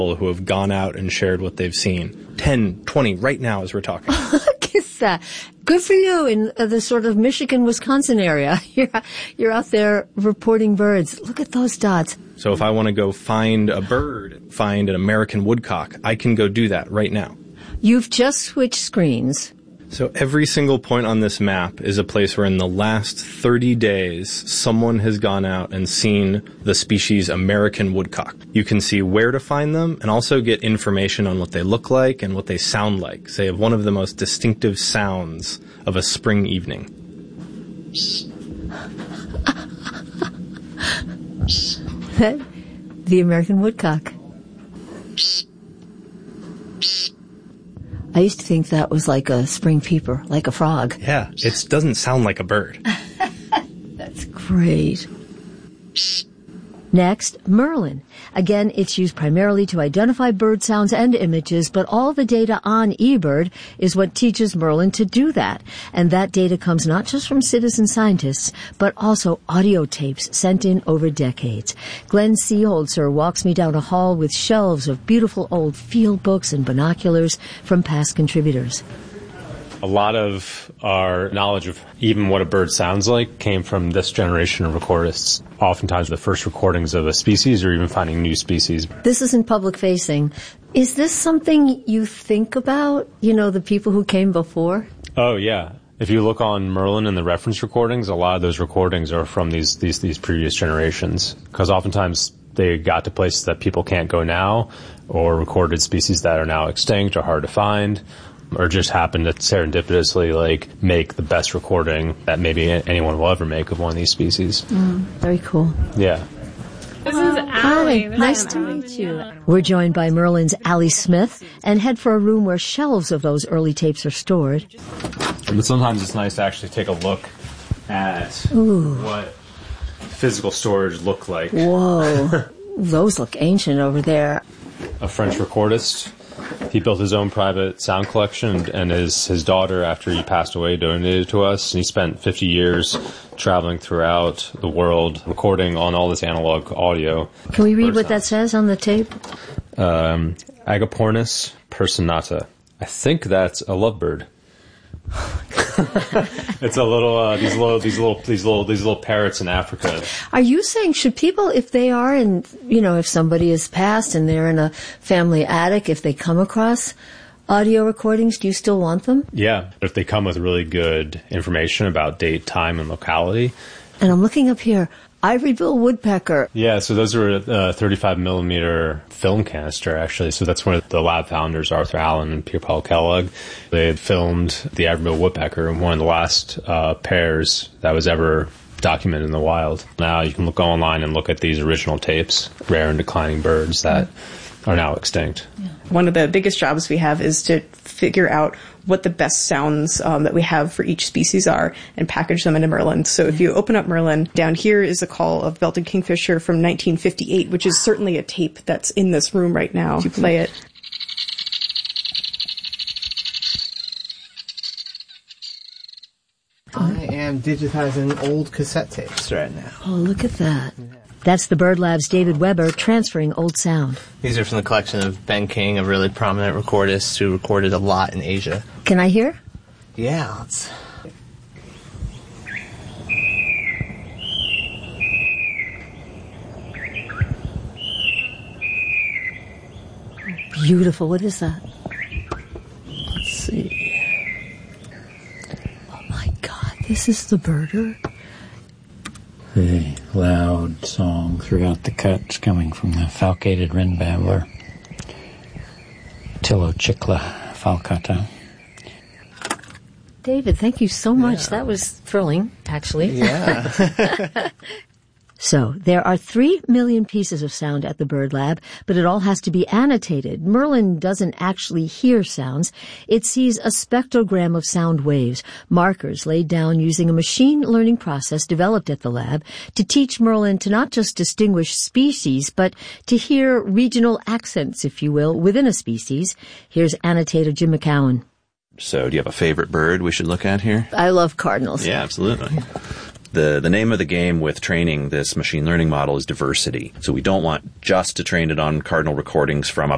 who have gone out and shared what they've seen. 10, 20 right now as we're talking. Look at that. Good for you in the sort of Michigan, Wisconsin area. You're out there reporting birds. Look at those dots. So if I want to go find a bird, find an American woodcock, I can go do that right now. You've just switched screens. So every single point on this map is a place where in the last 30 days, someone has gone out and seen the species American woodcock. You can see where to find them and also get information on what they look like and what they sound like. They have one of the most distinctive sounds of a spring evening. The American woodcock. I used to think that was like a spring peeper, like a frog. Yeah, it doesn't sound like a bird. That's great. Next, Merlin. Again, it's used primarily to identify bird sounds and images, but all the data on eBird is what teaches Merlin to do that. And that data comes not just from citizen scientists, but also audio tapes sent in over decades. Glenn Seeholzer walks me down a hall with shelves of beautiful old field books and binoculars from past contributors. A lot of our knowledge of even what a bird sounds like came from this generation of recordists. Oftentimes the first recordings of a species or even finding new species. This isn't public facing. Is this something you think about, the people who came before? Oh, yeah. If you look on Merlin and the reference recordings, a lot of those recordings are from these previous generations. Because oftentimes they got to places that people can't go now, or recorded species that are now extinct or hard to find, or just happened to serendipitously make the best recording that maybe anyone will ever make of one of these species. Very cool. Yeah. This is Allie. Nice to meet you. We're joined by Merlin's Allie Smith and head for a room where shelves of those early tapes are stored. But sometimes it's nice to actually take a look at what physical storage looked like. Whoa. Those look ancient over there. A French recordist. He built his own private sound collection, and his daughter, after he passed away, donated it to us. And he spent 50 years traveling throughout the world, recording on all this analog audio. Can we read what that says on the tape? Agapornis personata. I think that's a lovebird. It's a little these little parrots in Africa. Are you saying, should people, if they are in, if somebody is passed and they're in a family attic, if they come across audio recordings, do you still want them? Yeah, if they come with really good information about date, time, and locality. And I'm looking up here. Ivorybill woodpecker. Yeah, so those are a 35 millimeter film canister, actually. So that's one of the lab founders, Arthur Allen and Pierre Paul Kellogg. They had filmed the Ivorybill woodpecker, one of the last pairs that was ever documented in the wild. Now you can go online and look at these original tapes, rare and declining birds that are now extinct. Yeah. One of the biggest jobs we have is to figure out what the best sounds that we have for each species are and package them into Merlin. So if you open up Merlin, down here is a call of belted kingfisher from 1958, which is certainly a tape that's in this room right now. If you play it. I am digitizing old cassette tapes right now. Oh, look at that. That's the Bird Lab's David Weber transferring old sound. These are from the collection of Ben King, a really prominent recordist who recorded a lot in Asia. Can I hear? Yeah, let's... Beautiful. What is that? Let's see. Oh my God, this is the birder? The loud song throughout the cuts coming from the falcated wren babbler, Talochicla falcata. David, thank you so much. That was thrilling, actually. Yeah. So, there are 3 million pieces of sound at the Bird Lab, but it all has to be annotated. Merlin doesn't actually hear sounds. It sees a spectrogram of sound waves, markers laid down using a machine learning process developed at the lab to teach Merlin to not just distinguish species, but to hear regional accents, if you will, within a species. Here's annotator Jim McCowan. So, do you have a favorite bird we should look at here? I love cardinals. Yeah, absolutely. The name of the game with training this machine learning model is diversity. So we don't want just to train it on cardinal recordings from a